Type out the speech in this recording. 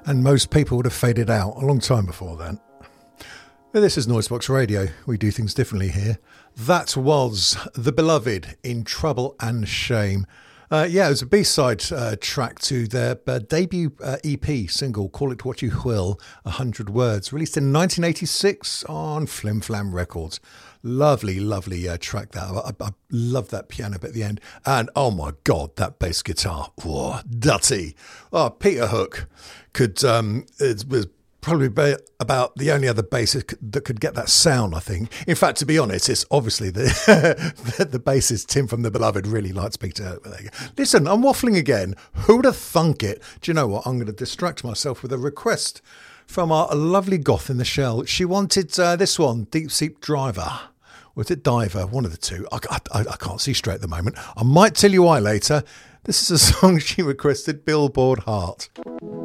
and most people would have faded out a long time before then. This is Noisebox Radio. We do things differently here. That was The Beloved in Trouble and Shame. It was a B-side track to their debut EP single, Call It What You Will, 100 Words, released in 1986 on Flim Flam Records. Lovely, lovely track that. I love that piano bit at the end. And oh my God, that bass guitar. Whoa, dirty. Oh, Peter Hook was probably about the only other bassist that could get that sound, I think. In fact, to be honest, it's obviously the bassist Tim from The Beloved really likes Peter Hook. Listen, I'm waffling again. Who would have thunk it? Do you know what? I'm going to distract myself with a request from our lovely goth in the shell. She wanted this one, Deep Sea Driver. Was it Diver? One of the two. I can't see straight at the moment. I might tell you why later. This is a song she requested, Billboard Heart.